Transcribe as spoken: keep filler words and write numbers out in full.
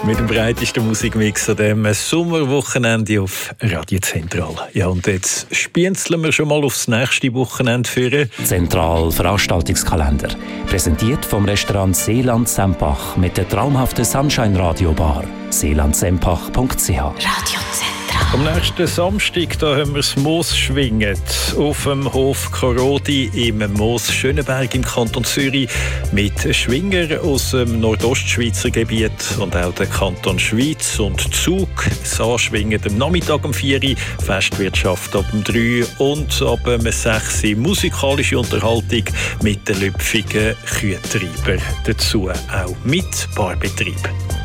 Mit dem breitesten Musikmix an diesem Sommerwochenende auf Radio Zentral. Ja, und jetzt spienzeln wir schon mal aufs nächste Wochenende führen. Zentral Veranstaltungskalender. Präsentiert vom Restaurant Seeland Sempach mit der traumhaften Sunshine Radio Bar. seeland sempach punkt c h. Radio Zentral. Am nächsten Samstag da haben wir das Moosschwingen auf dem Hof Korodi im Moos Schönenberg im Kanton Zürich mit Schwinger aus dem Nordostschweizer Gebiet und auch der Kanton Schweiz und Zug. Das Anschwingen am Nachmittag um vier Uhr, Festwirtschaft ab um drei Uhr und ab um sechs Uhr musikalische Unterhaltung mit den lüpfigen Kühtreibern. Dazu auch mit Barbetrieb.